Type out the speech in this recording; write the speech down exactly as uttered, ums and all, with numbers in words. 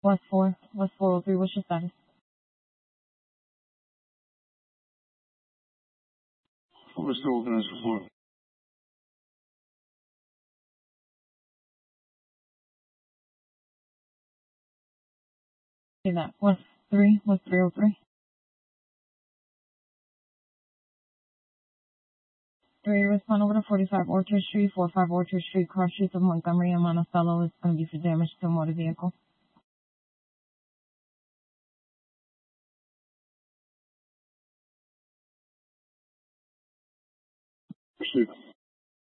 West four, West four oh three, what's your status? What's the open as before? See that. West three, West three oh three. Three, respond over to forty-five Orchard Street, forty-five Orchard Street, cross streets of Montgomery and Monticello is going to be for damage to a motor vehicle. Proceed.